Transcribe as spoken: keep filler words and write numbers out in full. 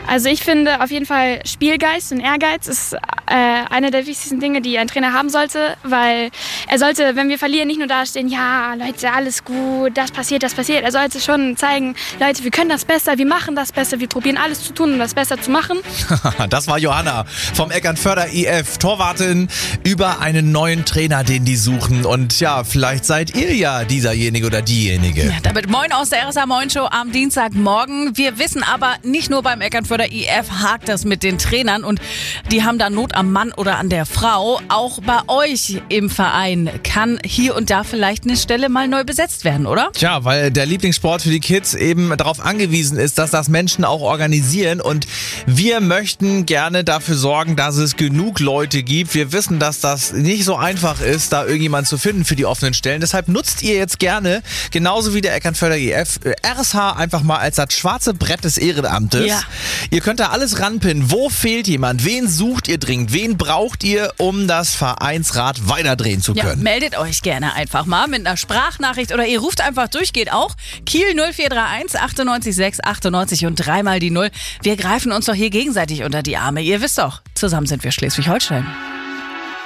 Also ich finde auf jeden Fall Spielgeist und Ehrgeiz ist äh, eine der wichtigsten Dinge, die ein Trainer haben sollte, weil er sollte, wenn wir verlieren, nicht nur dastehen, ja, Leute, alles gut, das passiert, das passiert. Er sollte schon zeigen, Leute, wir können das besser, wir machen das besser, wir probieren alles zu tun, um das besser zu machen. Das war Johanna vom Eckernförder I F, Torwartin, über einen neuen Trainer, den die suchen. Und ja, vielleicht seid ihr ja dieserjenige oder diejenige. Ja, damit moin aus der R S A Moin Show am Dienstagmorgen. Wir wissen aber, nicht nur beim Eckernförder I F hakt das mit den Trainern und die haben da Not am Mann oder an der Frau. Auch bei euch im Verein kann hier und da vielleicht eine Stelle mal neu besetzt werden, oder? Tja, weil der Lieblingssport für die Kids eben darauf angewiesen ist, dass das Menschen auch organisieren, und wir möchten gerne dafür sorgen, dass es genug Leute gibt. Wir wissen, dass das nicht so einfach ist, da irgendjemand zu finden für die offenen Stellen. Deshalb nutzt ihr jetzt gerne, genauso wie der Eckernförder I F, R S H einfach mal als das schwarze Brett des Ehrenamtes. Ja. Ihr könnt da alles ranpinnen. Wo fehlt jemand? Wen sucht ihr dringend? Wen braucht ihr, um das Vereinsrad weiterdrehen zu können? Ja, meldet euch gerne einfach mal mit einer Sprachnachricht oder ihr ruft einfach durch, geht auch. Kiel null vier drei eins achtundneunzig sechs achtundneunzig und dreimal die Null. Wir greifen uns doch hier gegenseitig unter die Arme. Ihr wisst doch, zusammen sind wir Schleswig-Holstein.